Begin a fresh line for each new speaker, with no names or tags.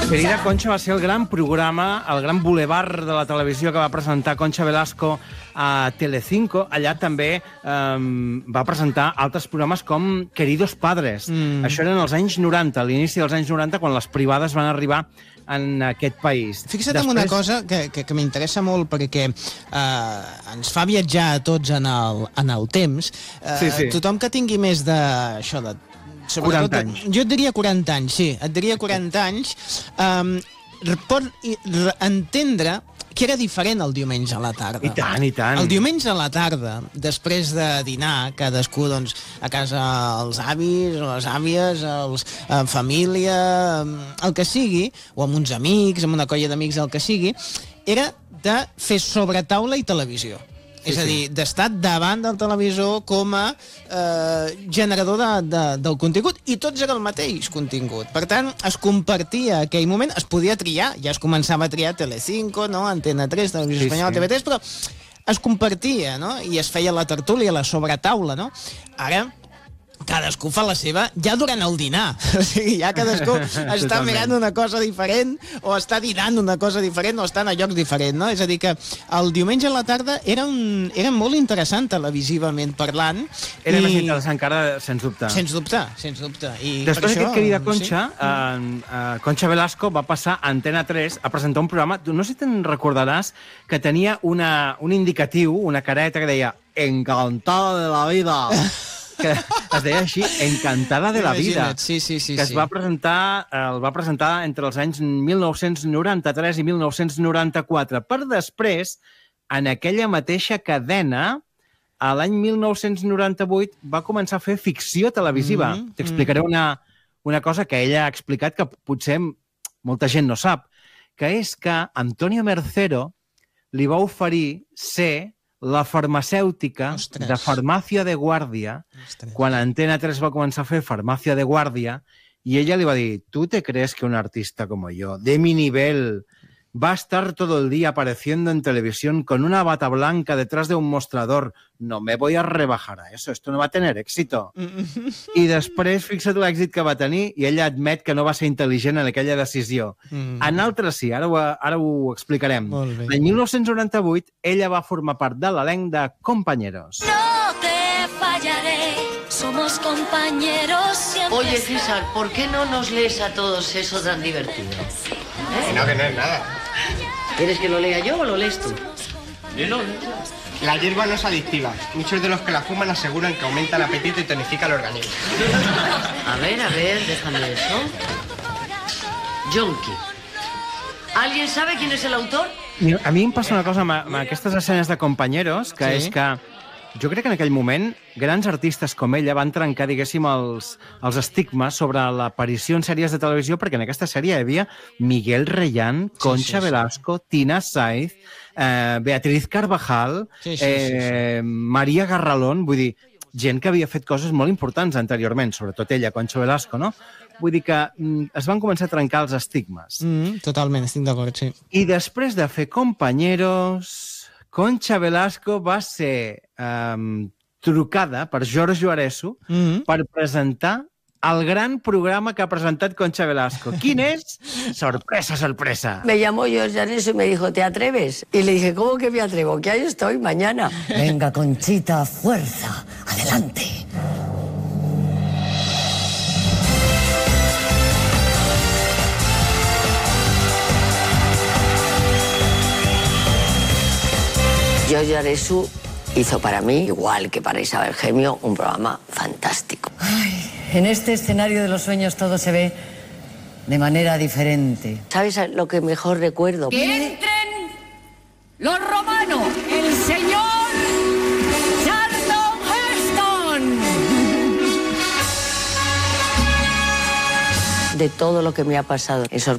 Querida Concha va ser el gran programa, el gran bulevard de la televisió que va presentar Concha Velasco a Telecinco. Allà també va presentar altres programes com Queridos Padres. Això eren els anys 90, a l'inici dels anys 90, quan les privades van arribar en aquest país.
Fixa't en una cosa que m'interessa molt perquè ens fa viatjar a tots en el temps.
Sí.
Tothom que tingui més de... Això de
40 anys.
Jo et diria 40 anys, sí. Et diria 40 anys. Pot entendre que era diferent el diumenge a la tarda.
I tant, i tant.
El diumenge a la tarda, després de dinar, cadascú doncs, a casa els avis o les àvies, en família, el que sigui, o amb uns amics, amb una colla d'amics, el que sigui, era de fer sobretaula i televisió. És a dir, d'estar davant del televisor com a generador del contingut, i tots era el mateix contingut. Per tant, es compartia aquell moment, es podia triar, ja es començava a triar Telecinco, no? Antena 3, Televisió Espanyola, TV3, però es compartia, no? I es feia la tertúlia, la sobretaula, no? Ara, cadascú fa la seva ja durant el dinar. O sigui, ja cadascú està mirant una cosa diferent o està dinant una cosa diferent o està a llocs diferents, no? És a dir, que el diumenge a la tarda era molt interessant televisivament parlant.
Era més interessant que ara, sens dubte.
Sens dubte, sens dubte. I
després d'aquest Querida Concha, Concha Velasco va passar a Antena 3 a presentar un programa, no sé si te'n recordaràs, que tenia un indicatiu, una careta que deia Encantada de la vida. Que es deia així, Encantada de la vida.
Sí.
Que el va presentar entre els anys 1993 i 1994, per després, en aquella mateixa cadena, a l'any 1998, va començar a fer ficció televisiva. T'explicaré una cosa que ella ha explicat que potser molta gent no sap, que és que Antonio Mercero li va oferir ser la farmacèutica de Farmàcia de Guàrdia, quan Antena 3 va començar a fer Farmàcia de Guàrdia, y ella le va a decir, ¿tú te crees que un artista como yo, de mi nivel, va a estar todo el día apareciendo en televisión con una bata blanca detrás de un mostrador? No me voy a rebajar a eso, esto no va a tener éxito. I després, fixa't l'èxit que va tenir, i ella admet que no va ser intel·ligent en aquella decisió. En altres sí, ara ho explicarem. L'any 1998, ella va formar part de l'elenc de Compañeros.
No te fallaré, somos compañeros siempre.
Oye, César, ¿por qué no nos lees a todos eso tan divertido?
No, que no es nada.
¿Quieres que lo lea yo o lo lees tú?
Léelo. La hierba no es adictiva. Muchos de los que la fuman aseguran que aumenta el apetito y tonifica el organismo.
A ver, déjame eso. Yonki. ¿Alguien sabe quién es el autor?
A mi em passa una cosa amb aquestes escenes de Compañeros, que és que jo crec que en aquell moment grans artistes com ella van trencar, diguéssim, els estigmes sobre l'aparició en sèries de televisió, perquè en aquesta sèrie hi havia Miguel Reyán, Concha Velasco, Tina Saiz, Beatriz Carvajal, Maria Garralón, vull dir, gent que havia fet coses molt importants anteriorment, sobretot ella, Concha Velasco, no? Vull dir que es van començar a trencar els estigmes.
Totalment, estic d'acord, sí.
I després de fer Compañeros, Concha Velasco va ser trucada per Giorgio Areso per presentar el gran programa que ha presentat Concha Velasco. ¿Quién es? Sorpresa, sorpresa.
Me llamó Giorgio Areso y me dijo, ¿te atreves? Y le dije, ¿cómo que me atrevo? Que ahí estoy mañana.
Venga, Conchita, fuerza, adelante.
Giorgio Areso hizo para mí, igual que para Isabel Gemio, un programa fantástico.
Ay, en este escenario de los sueños todo se ve de manera diferente.
¿Sabes lo que mejor recuerdo?
¡Que entren los romanos! ¡El señor Charlton Heston!
De todo lo que me ha pasado. Esos